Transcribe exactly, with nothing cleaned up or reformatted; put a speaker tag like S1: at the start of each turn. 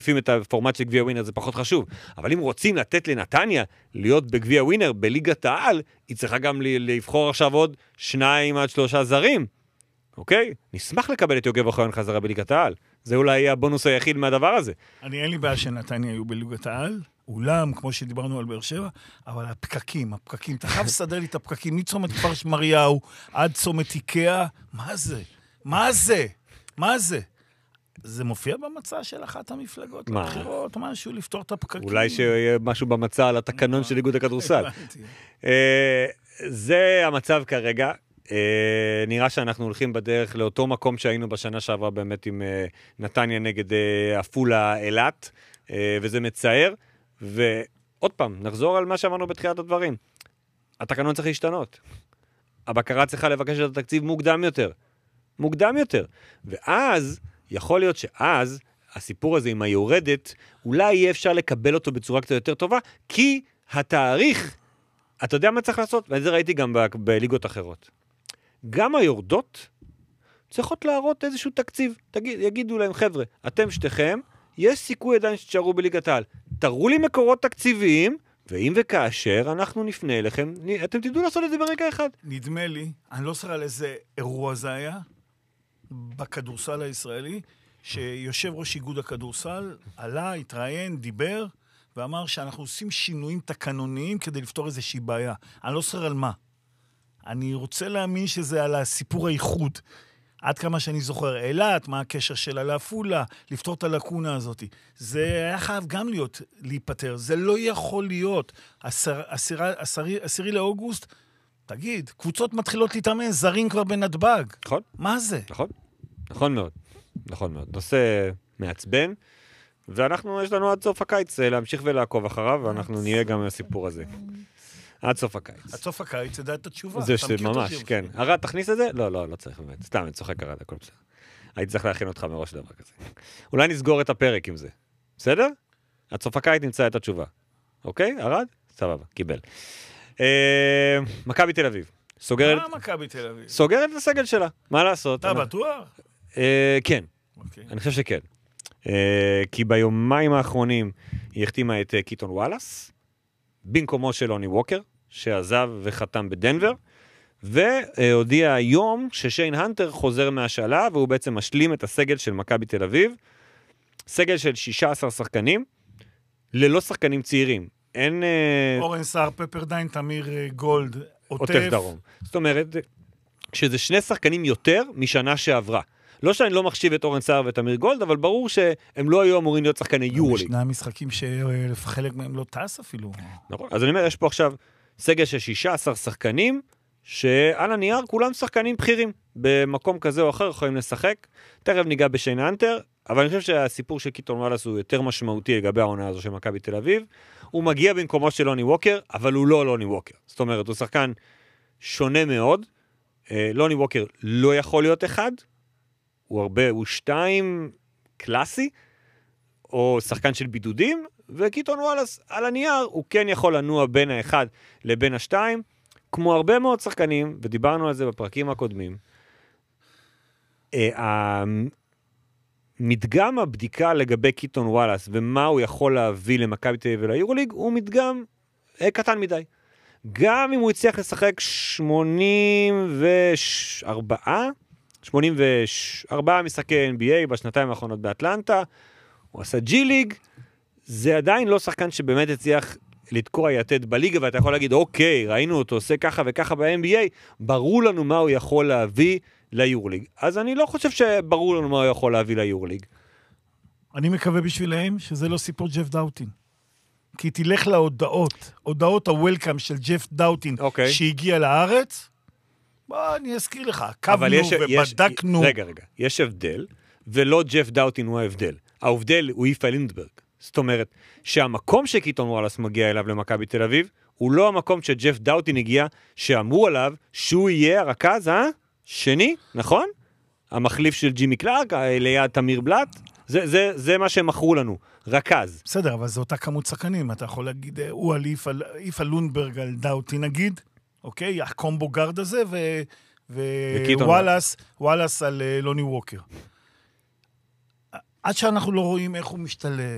S1: לפעמים את הפורמט של גביע ווינר זה פחות חשוב, אבל אם רוצים לתת לנתניה להיות בגביע ווינר בליגת העל, היא צריכה גם לבחור עכשיו עוד שניים עד שלושה זרים, אוקיי? נשמח לקבל את יוגב אוחיון חזרה בליגת העל, זה אולי הבונוס היחיד מהדבר הזה.
S2: אני אין לי בעיה שנתניה היו בליגת העל, אולם, כמו שדיברנו על באר שבע, אבל הפקקים, הפקקים, אתה חייב לסדר לי את הפקקים, מצומת כפר שמריהו עד צומת איקאה, מה זה? מה זה? מה זה? זה מופיע במצע של אחת המפלגות, לבחירות, משהו, לפתור את הפקקים.
S1: אולי שיהיה משהו במצע על התקנון של איגוד הכדורסל. זה המצב כרגע. נראה שאנחנו הולכים בדרך לאותו מקום שהיינו בשנה שעברה באמת עם נתניה נגד עפולה אילת, וזה מצער. ועוד פעם, נחזור על מה שאמרנו בתחילת הדברים. התקנון צריך להשתנות. הבקרה צריכה לבקש את התקציב מוקדם יותר. מוקדם יותר. ואז, יכול להיות שאז, הסיפור הזה עם היורדת, אולי יהיה אפשר לקבל אותו בצורה קצת יותר טובה, כי התאריך, אתה יודע מה צריך לעשות? ואת זה ראיתי גם ב- בליגות אחרות. גם היורדות צריכות להראות איזשהו תקציב. תגיד, יגידו להם, חבר'ה, אתם שתיכם, יש סיכוי עדיין שתשארו בליגת העל. תראו לי מקורות תקציביים, ואם וכאשר אנחנו נפנה אליכם, אתם תדעו לעשות את זה ברגע אחד.
S2: נדמה לי, אני לא זוכר על איזה אירוע זה היה, בכדורסל הישראלי, שיושב ראש איגוד הכדורסל, עלה, התראיין, דיבר, ואמר שאנחנו עושים שינויים תקנוניים כדי לפתור איזושהי בעיה. אני לא זוכר על מה. אני רוצה להאמין שזה על הסיפור האיחוד. עד כמה שאני זוכר, אילת, מה הקשר שלה לעפולה, לפתור את הלקונה הזאת. זה היה חייב גם להיות, להיפטר. זה לא יכול להיות. עשר, עשרה, עשרי, עשירי לאוגוסט, תגיד, קבוצות מתחילות להתאמן, זרים כבר בנתב"ג.
S1: נכון.
S2: מה זה?
S1: נכון. נכון מאוד. נכון מאוד. נושא מעצבן, ואנחנו, יש לנו עד סוף הקיץ להמשיך ולעקוב אחריו, ואנחנו נהיה גם מהסיפור הזה. עד סוף הקיץ.
S2: עד סוף הקיץ, זה דה את התשובה.
S1: זה שממש, כן. הרד, תכניס את זה? לא, לא, לא צריך באמת. סתם, אני צוחק הרד, הכל בסדר. הייתי צריך להכין אותך מראש דבר כזה. אולי נסגור את הפרק עם זה. בסדר? עד סוף הקיץ נמצא את התשובה. אוקיי? הרד? סבבה, קיבל. מכבי תל אביב. סוגרת...
S2: מה מכבי תל אביב?
S1: סוגרת את הסגל שלה. מה לעשות?
S2: אתה בטוח?
S1: כן. אני חושב שכן. כי ביומיים האחרונים היא החתימה את קיטון וואלאס, במקומו של לוני ווקר, שעזב וחתם בדנבר, והודיע היום ששיין הנטר חוזר מהשאלה, והוא בעצם משלים את הסגל של מכבי תל אביב, סגל של שישה עשר שחקנים, ללא שחקנים צעירים. אין...
S2: אורן סער, פפרדיין, תמיר גולד,
S1: עוטף דרום. זאת אומרת, שזה שני שחקנים יותר משנה שעברה. לא שאני לא מחשיב את אורן סער ותמיר גולד, אבל ברור שהם לא היו אמורים להיות שחקני יורוליג.
S2: ישנם משחקים שחלק מהם לא טס אפילו.
S1: נכון. אז אני אומר, יש פה עכשיו סגל של שישה עשר שחקנים, שעל הנייר כולם שחקנים בכירים. במקום כזה או אחר יכולים לשחק. תכף ניגע בשיין הנטר, אבל אני חושב שהסיפור של קיטון וואלאס הוא יותר משמעותי לגבי העונה הזו של מכבי תל אביב. הוא מגיע במקומו של לוני ווקר, אבל הוא לא לוני ווקר. זאת אומרת, הוא שחקן שונה מאוד. לוני ווקר לא יכול להיות אחד, הוא הרבה, הוא שתיים קלאסי, או שחקן של בידודים, וקיטון וואלאס על הנייר, הוא כן יכול לנוע בין האחד לבין השתיים, כמו הרבה מאוד שחקנים, ודיברנו על זה בפרקים הקודמים. מדגם הבדיקה לגבי קיטון וואלאס, ומה הוא יכול להביא למכבי תל אביב וליורוליג, הוא מדגם קטן מדי. גם אם הוא הצליח לשחק שמונים וארבע, שמונים וארבע משחקי אן בי איי בשנתיים האחרונות באטלנטה, הוא עשה ג'י ליג, זה עדיין לא שחקן שבאמת הצליח לתקוע יתד בליגה, ואתה יכול להגיד, אוקיי, ראינו אותו עושה ככה וככה ב-אן בי איי, ברור לנו מה הוא יכול להביא ליורוליג. אז אני לא חושב שברור לנו מה הוא יכול להביא ליורוליג.
S2: אני מקווה בשבילהם שזה לא סיפור ג'ף דאוטין. כי תלך להודעות, הודעות הוולקאם של ג'ף דאוטין, okay. שהגיע לארץ, בוא, אני אזכיר לך, עקבנו ובדקנו.
S1: יש, רגע, רגע, יש הבדל, ולא ג'ף דאוטין הוא ההבדל. ההבדל הוא איפה לינדברג. זאת אומרת, שהמקום שקיטון וואלאס מגיע אליו למכבי תל אביב, הוא לא המקום שג'ף דאוטין הגיע, שאמרו עליו שהוא יהיה הרכז, אה? שני, נכון? המחליף של ג'ימי קלארק, ליד תמיר בלט, זה, זה, זה מה שהם מכרו לנו, רכז.
S2: בסדר, אבל זו אותה כמות שחקנים, אתה יכול להגיד, הוא על איפה לונדברג על דאוטין נגיד, אוקיי? הקומבו גארד הזה, ווואלאס, וואלאס על לוני ווקר. עד שאנחנו לא רואים איך הוא משתלב,